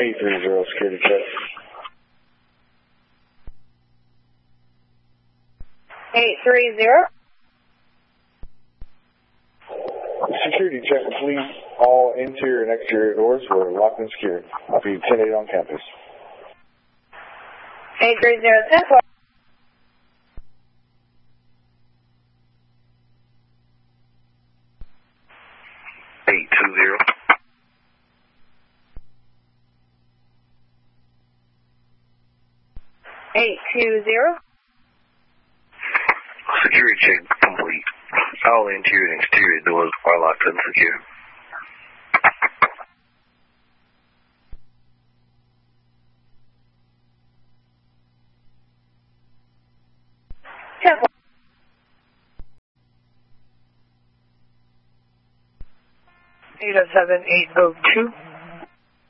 830, security check. 830. Security check complete. All interior and exterior doors were locked and secured. I'll be 10-8 on campus. 830, 10-4. Security check complete. All interior and exterior doors are locked and secure. 10-4. 807-802.